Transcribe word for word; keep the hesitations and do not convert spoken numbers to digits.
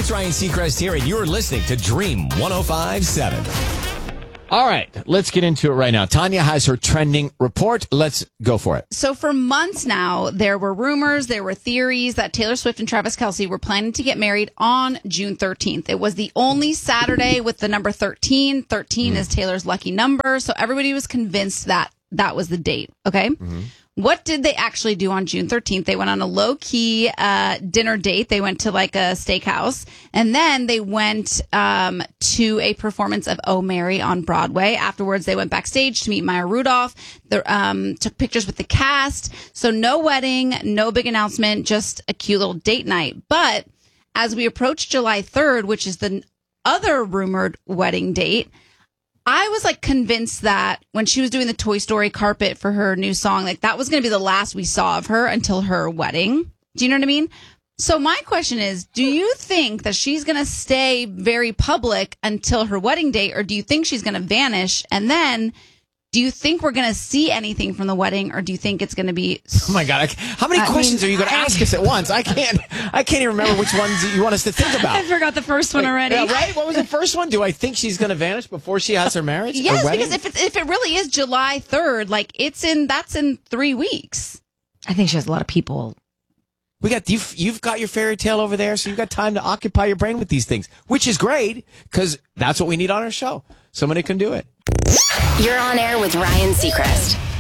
it's Ryan Seacrest here, and you're listening to Dream one oh five point seven. All right, let's get into it right now. Tanya has her trending report. Let's go for it. So for months now, there were rumors, there were theories that Taylor Swift and Travis Kelce were planning to get married on June thirteenth. It was the only Saturday with the number thirteen. thirteen mm. is Taylor's lucky number. So everybody was convinced that that was the date. Okay. Mm-hmm. What did they actually do on June thirteenth? They went on a low-key uh, dinner date. They went to like a steakhouse. And then they went um, to a performance of Oh, Mary on Broadway. Afterwards, they went backstage to meet Maya Rudolph. They um, took pictures with the cast. So no wedding, no big announcement, just a cute little date night. But as we approach July third, which is the other rumored wedding date, I was like convinced that when she was doing the Toy Story carpet for her new song, like that was going to be the last we saw of her until her wedding. Do you know what I mean? So my question is, do you think that she's going to stay very public until her wedding date, or do you think she's going to vanish? And then do you think we're going to see anything from the wedding, or do you think it's going to be... Oh my God. I, how many I questions mean, are you going to ask us at once? I can't, I can't even remember which ones you want us to think about. I forgot the first one already. Yeah, right? What was the first one? Do I think she's going to vanish before she has her marriage? Yes, her because if it, if it really is July third, like it's in, that's in three weeks. I think she has a lot of people. We got you've, you've got your fairy tale over there, so you've got time to occupy your brain with these things, which is great because that's what we need on our show. Somebody can do it. You're on air with Ryan Seacrest.